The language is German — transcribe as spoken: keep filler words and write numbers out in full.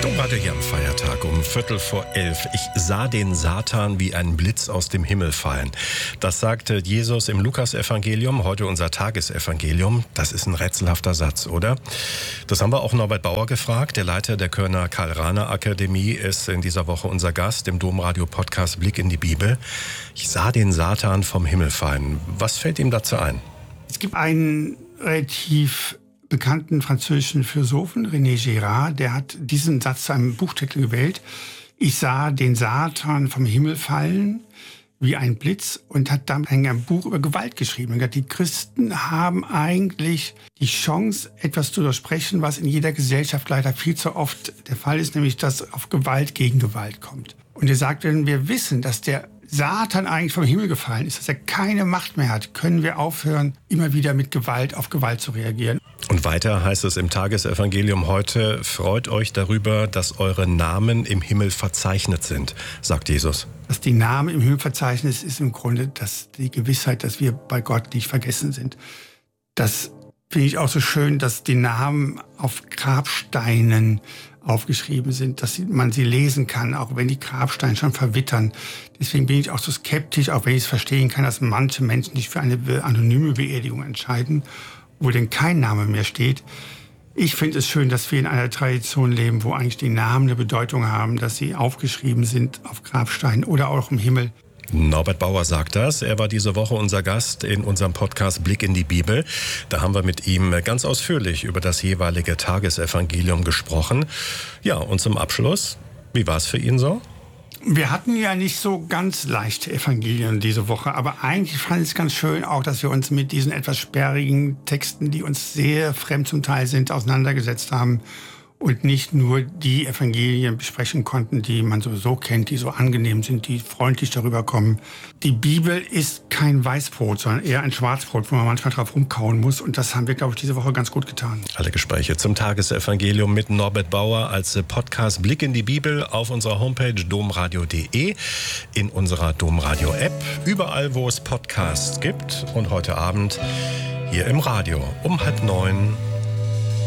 Domradio hier am Feiertag um Viertel vor elf. Ich sah den Satan wie ein Blitz aus dem Himmel fallen. Das sagte Jesus im Lukas-Evangelium, heute unser Tagesevangelium. Das ist ein rätselhafter Satz, oder? Das haben wir auch Norbert Bauer gefragt. Der Leiter der Kölner Karl-Rahner-Akademie ist in dieser Woche unser Gast im Domradio-Podcast Blick in die Bibel. Ich sah den Satan vom Himmel fallen. Was fällt ihm dazu ein? Es gibt einen relativ bekannten französischen Philosophen, René Girard, der hat diesen Satz zu einem Buchtitel gewählt. Ich sah den Satan vom Himmel fallen wie ein Blitz und hat dann ein Buch über Gewalt geschrieben. Die Christen haben eigentlich die Chance, etwas zu durchsprechen, was in jeder Gesellschaft leider viel zu oft der Fall ist, nämlich dass auf Gewalt gegen Gewalt kommt. Und er sagt, wenn wir wissen, dass der Satan eigentlich vom Himmel gefallen ist, dass er keine Macht mehr hat, können wir aufhören, immer wieder mit Gewalt auf Gewalt zu reagieren. Und weiter heißt es im Tagesevangelium heute, freut euch darüber, dass eure Namen im Himmel verzeichnet sind, sagt Jesus. Dass die Namen im Himmel verzeichnet sind, ist im Grunde das, die Gewissheit, dass wir bei Gott nicht vergessen sind. Das finde ich auch so schön, dass die Namen auf Grabsteinen aufgeschrieben sind, dass man sie lesen kann, auch wenn die Grabsteine schon verwittern. Deswegen bin ich auch so skeptisch, auch wenn ich es verstehen kann, dass manche Menschen sich für eine anonyme Beerdigung entscheiden, wo denn kein Name mehr steht. Ich finde es schön, dass wir in einer Tradition leben, wo eigentlich die Namen eine Bedeutung haben, dass sie aufgeschrieben sind auf Grabsteinen oder auch im Himmel. Norbert Bauer sagt das. Er war diese Woche unser Gast in unserem Podcast Blick in die Bibel. Da haben wir mit ihm ganz ausführlich über das jeweilige Tagesevangelium gesprochen. Ja, und zum Abschluss, wie war es für ihn so? Wir hatten ja nicht so ganz leichte Evangelien diese Woche, aber eigentlich fand ich es ganz schön auch, dass wir uns mit diesen etwas sperrigen Texten, die uns sehr fremd zum Teil sind, auseinandergesetzt haben und nicht nur die Evangelien besprechen konnten, die man sowieso kennt, die so angenehm sind, die freundlich darüber kommen. Die Bibel ist kein Weißbrot, sondern eher ein Schwarzbrot, wo man manchmal drauf rumkauen muss. Und das haben wir, glaube ich, diese Woche ganz gut getan. Alle Gespräche zum Tagesevangelium mit Norbert Bauer als Podcast Blick in die Bibel auf unserer Homepage domradio punkt de, in unserer Domradio-App, überall, wo es Podcasts gibt. Und heute Abend hier im Radio um halb neun